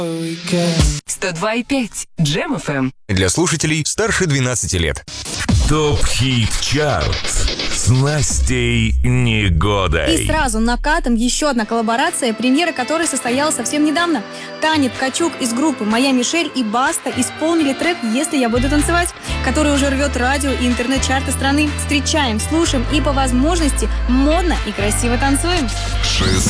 102,5 Джем FM. Для слушателей старше 12 лет. ТОП-хит-чарт с Настей Негодой. И сразу накатом еще одна коллаборация, премьера которой состоялась совсем недавно. Таня Ткачук из группы «Моя Мишель» и Баста исполнили трек «Если я буду танцевать», который уже рвет радио и интернет-чарты страны. Встречаем, слушаем и по возможности модно и красиво танцуем. 6